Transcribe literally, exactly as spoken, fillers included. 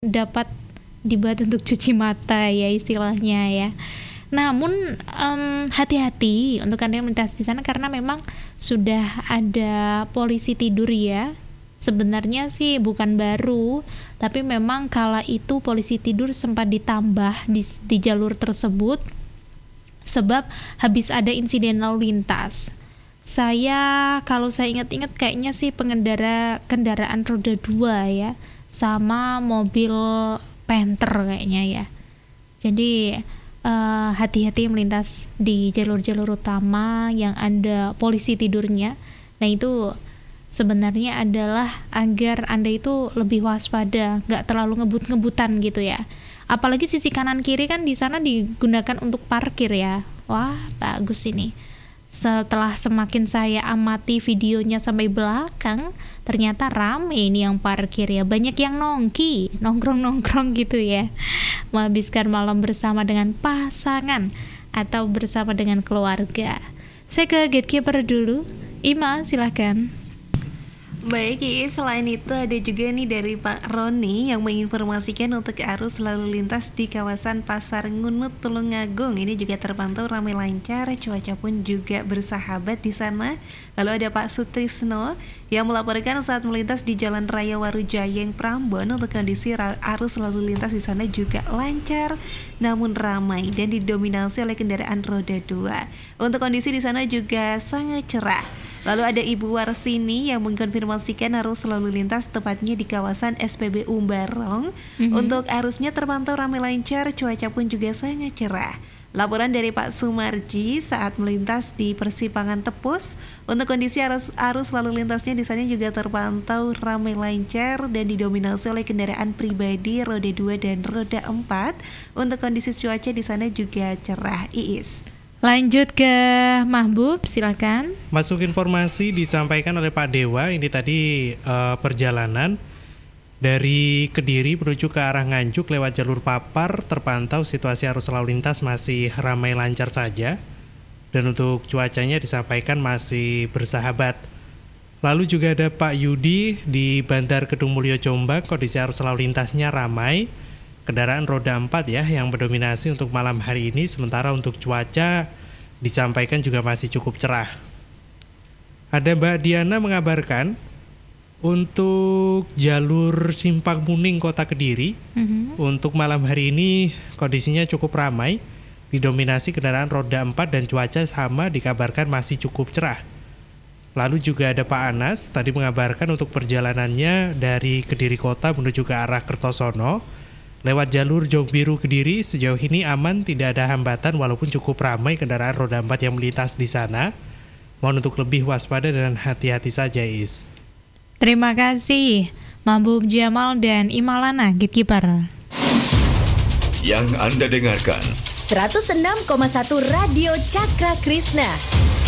dapat dibuat untuk cuci mata ya istilahnya ya. Namun um, hati-hati untuk Anda yang melintas di sana karena memang sudah ada polisi tidur ya. Sebenarnya sih bukan baru, tapi memang kala itu polisi tidur sempat ditambah di, di jalur tersebut sebab habis ada insiden lalu lintas. Saya kalau saya ingat-ingat kayaknya sih pengendara kendaraan roda dua ya, sama mobil Panther kayaknya ya. Jadi Uh, hati-hati melintas di jalur-jalur utama yang ada polisi tidurnya. Nah itu sebenarnya adalah agar Anda itu lebih waspada, nggak terlalu ngebut-ngebutan gitu ya. Apalagi sisi kanan kiri kan di sana digunakan untuk parkir ya. Wah bagus ini. Setelah semakin saya amati videonya sampai belakang, ternyata rame ini yang parkir ya. Banyak yang nongki, nongkrong-nongkrong gitu ya, menghabiskan malam bersama dengan pasangan atau bersama dengan keluarga. Saya ke gatekeeper dulu. Ima, silakan. Baik, selain itu ada juga nih dari Pak Roni yang menginformasikan untuk arus lalu lintas di kawasan Pasar Ngunut Tulungagung. Ini juga terpantau ramai lancar, cuaca pun juga bersahabat di sana. Lalu ada Pak Sutrisno yang melaporkan saat melintas di Jalan Raya Warujayeng Prambon untuk kondisi arus lalu lintas di sana juga lancar namun ramai dan didominasi oleh kendaraan roda dua. Untuk kondisi di sana juga sangat cerah. Lalu ada Ibu Warsini yang mengkonfirmasikan arus lalu lintas tepatnya di kawasan S P B U Barong. Mm-hmm. Untuk arusnya terpantau ramai lancar, cuaca pun juga sangat cerah. Laporan dari Pak Sumarji saat melintas di Persimpangan Tepus. Untuk kondisi arus, arus lalu lintasnya di sana juga terpantau ramai lancar dan didominasi oleh kendaraan pribadi roda dua dan roda empat. Untuk kondisi cuaca di sana juga cerah. Iis. Lanjut ke Mahbub, silakan. Masuk informasi disampaikan oleh Pak Dewa. Ini tadi uh, perjalanan dari Kediri menuju ke arah Nganjuk lewat jalur Papar, terpantau situasi arus lalu lintas masih ramai lancar saja. Dan untuk cuacanya disampaikan masih bersahabat. Lalu juga ada Pak Yudi di Bandar Kedung Mulyo Jombang, kondisi arus lalu lintasnya ramai. Kendaraan roda empat ya yang mendominasi untuk malam hari ini, sementara untuk cuaca disampaikan juga masih cukup cerah. Ada Mbak Diana mengabarkan untuk jalur Simpang Muning Kota Kediri, mm-hmm. untuk malam hari ini kondisinya cukup ramai, didominasi kendaraan roda empat dan cuaca sama dikabarkan masih cukup cerah. Lalu juga ada Pak Anas tadi mengabarkan untuk perjalanannya dari Kediri Kota menuju ke arah Kertosono lewat jalur Jong Biru Kediri. Sejauh ini aman, tidak ada hambatan walaupun cukup ramai kendaraan roda empat yang melintas di sana. Mohon untuk lebih waspada dan hati-hati saja, Is. Terima kasih Mahbub Jamal dan Imalana, Gatekeeper. Yang Anda dengarkan seratus enam koma satu Radio Cakra Krishna.